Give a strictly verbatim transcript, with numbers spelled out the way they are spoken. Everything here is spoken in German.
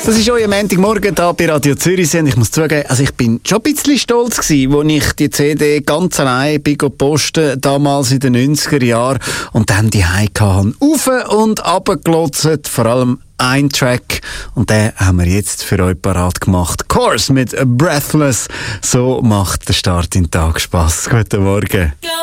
Das ist euer Montagmorgen hier bei Radio Zürich. Und ich muss zugeben, also ich bin schon ein bisschen stolz gewesen, als ich die C D ganz allein bin posten, damals in den neunziger Jahren, und dann die Heimkahan auf und runter gelotzt, vor allem ein Track, und den haben wir jetzt für euch parat gemacht. Course mit Breathless. So macht der Start in den Tag Spass. Guten Morgen.